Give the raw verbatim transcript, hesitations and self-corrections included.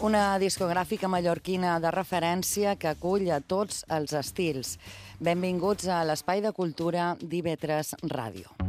Una discogràfica mallorquina de referència que acull a tots els estils. Benvinguts a l'Espai de Cultura d'I V tres Ràdio.